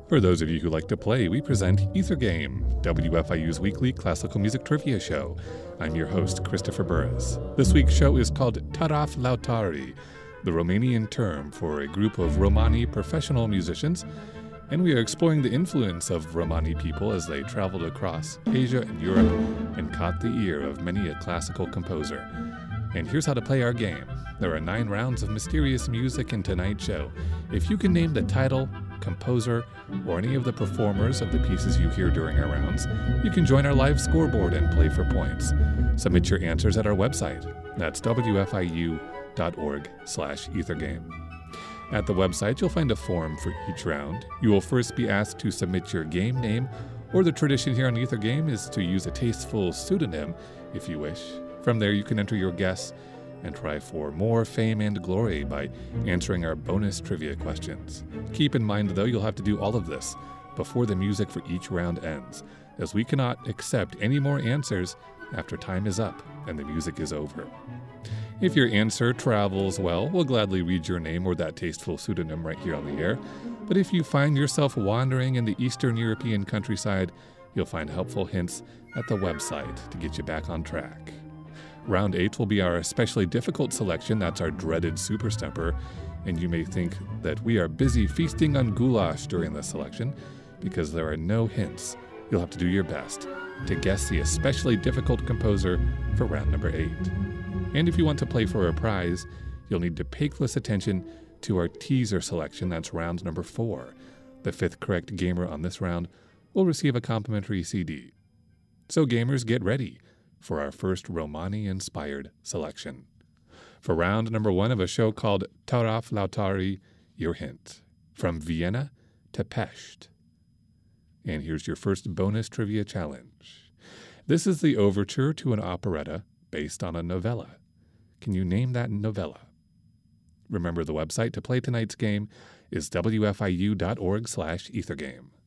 For those of you who like to play, we present Ether Game, WFIU's weekly classical music trivia show. I'm your host, Christopher Burris. This week's show is called Taraf Lautari, the Romanian term for a group of Romani professional musicians, and we are exploring the influence of Romani people as they traveled across Asia and Europe and caught the ear of many a classical composer. And here's how to play our game. There are 9 rounds of mysterious music in tonight's show. If you can name the title, composer, or any of the performers of the pieces you hear during our rounds, you can join our live scoreboard and play for points. Submit your answers at our website. That's wfiu.org/ethergame. At the website, you'll find a form for each round. You will first be asked to submit your game name, or the tradition here on Ether Game is to use a tasteful pseudonym if you wish. From there, you can enter your guess and try for more fame and glory by answering our bonus trivia questions. Keep in mind, though, you'll have to do all of this before the music for each round ends, as we cannot accept any more answers after time is up and the music is over. If your answer travels well, we'll gladly read your name or that tasteful pseudonym right here on the air. But if you find yourself wandering in the Eastern European countryside, you'll find helpful hints at the website to get you back on track. Round 8 will be our especially difficult selection. That's our dreaded Super Stumper. And you may think that we are busy feasting on goulash during this selection because there are no hints. You'll have to do your best to guess the especially difficult composer for round number 8. And if you want to play for a prize, you'll need to pay close attention to our teaser selection. That's round number 4. The 5th correct gamer on this round will receive a complimentary CD. So gamers, get ready for our first Romani-inspired selection. For round number 1 of a show called Taraf Lautari, your hint: from Vienna to Pest. And here's your first bonus trivia challenge. This is the overture to an operetta based on a novella. Can you name that novella? Remember, the website to play tonight's game is wfiu.org/ethergame.